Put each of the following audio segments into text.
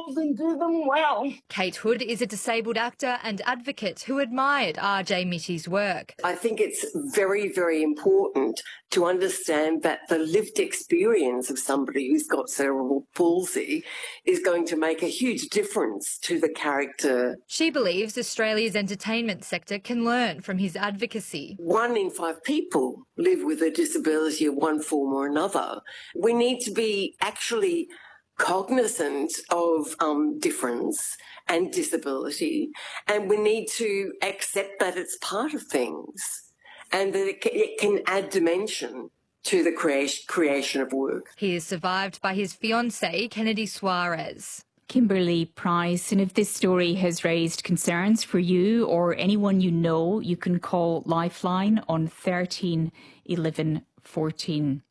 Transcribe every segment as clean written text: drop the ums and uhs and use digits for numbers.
jobs and do them well. Kate Hood is a disabled actor and advocate who admired RJ Mitty's work. I think it's very, very important to understand that the lived experience of somebody who's got cerebral palsy is going to make a huge difference to the character. She believes Australia's entertainment sector can learn from his advocacy. 1 in 5 people live with a disability of one form or another. We need to be actually cognizant of difference and disability, and we need to accept that it's part of things and that it can add dimension to the creation of work. He is survived by his fiancée, Kennedy Suarez. Kimberly Price, and if this story has raised concerns for you or anyone you know, you can call Lifeline on 13 11 14.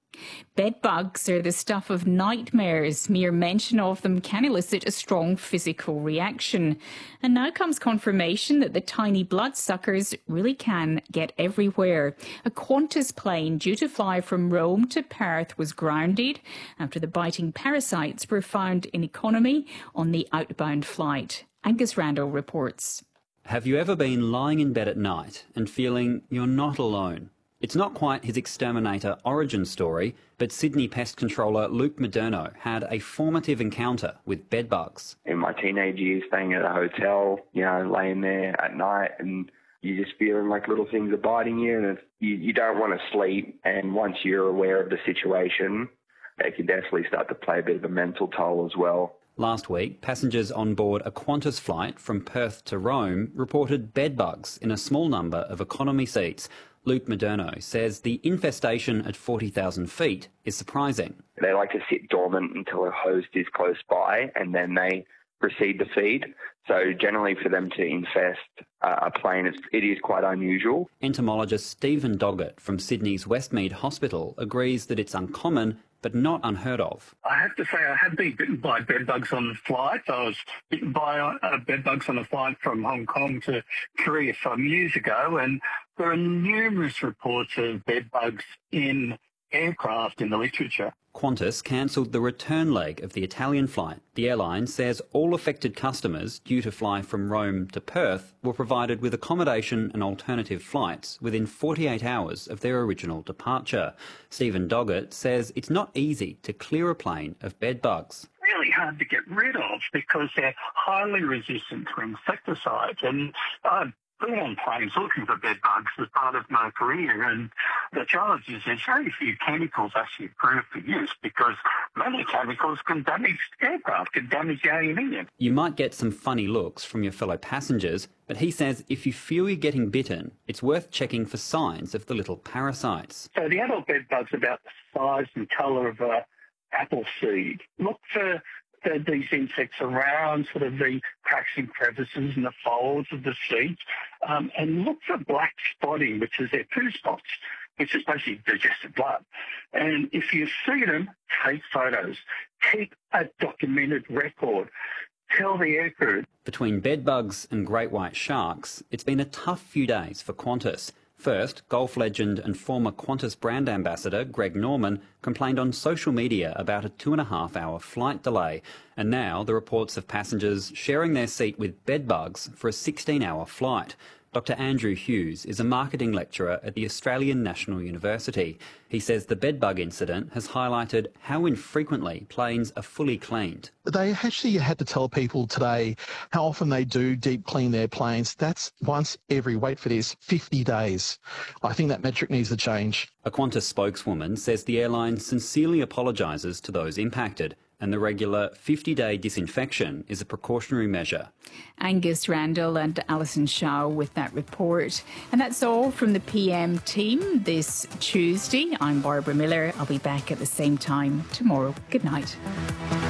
Bed bugs are the stuff of nightmares. Mere mention of them can elicit a strong physical reaction. And now comes confirmation that the tiny bloodsuckers really can get everywhere. A Qantas plane due to fly from Rome to Perth was grounded after the biting parasites were found in economy on the outbound flight. Angus Randall reports. Have you ever been lying in bed at night and feeling you're not alone? It's not quite his exterminator origin story, but Sydney pest controller Luke Moderno had a formative encounter with bedbugs. In my teenage years, staying at a hotel, laying there at night, and you're just feeling like little things are biting you, and you don't want to sleep. And once you're aware of the situation, it can definitely start to play a bit of a mental toll as well. Last week, passengers on board a Qantas flight from Perth to Rome reported bedbugs in a small number of economy seats. Luke Moderno says the infestation at 40,000 feet is surprising. They like to sit dormant until a host is close by and then they proceed to feed. So generally for them to infest a plane, it is quite unusual. Entomologist Stephen Doggett from Sydney's Westmead Hospital agrees that it's uncommon but not unheard of. I have to say I have been bitten by bedbugs on flights. I was bitten by bedbugs on a flight from Hong Kong to Korea some years ago, and there are numerous reports of bedbugs in aircraft in the literature. Qantas cancelled the return leg of the Italian flight. The airline says all affected customers due to fly from Rome to Perth were provided with accommodation and alternative flights within 48 hours of their original departure. Stephen Doggett says it's not easy to clear a plane of bed bugs. Really hard to get rid of because they're highly resistant to insecticides, and I've been on planes looking for bed bugs as part of my career, and the challenge is there's very few chemicals actually approved for use because many chemicals can damage aircraft, can damage the aluminium. You might get some funny looks from your fellow passengers, but he says if you feel you're getting bitten, it's worth checking for signs of the little parasites. So the adult bed bug's about the size and colour of an apple seed. Look for these insects around sort of the cracks and crevices and the folds of the seeds, and look for black spotting, which is their poo spots, which is basically digested blood. And if you see them, take photos. Keep a documented record. Tell the aircrew. Between bedbugs and great white sharks, it's been a tough few days for Qantas. First, golf legend and former Qantas brand ambassador Greg Norman complained on social media about a 2.5-hour flight delay. And now the reports of passengers sharing their seat with bedbugs for a 16-hour flight. Dr Andrew Hughes is a marketing lecturer at the Australian National University. He says the bedbug incident has highlighted how infrequently planes are fully cleaned. They actually had to tell people today how often they do deep clean their planes. That's once every, wait for this, 50 days. I think that metric needs to change. A Qantas spokeswoman says the airline sincerely apologises to those impacted, and the regular 50-day disinfection is a precautionary measure. Angus Randall and Alison Shaw with that report. And that's all from the PM team this Tuesday. I'm Barbara Miller. I'll be back at the same time tomorrow. Good night.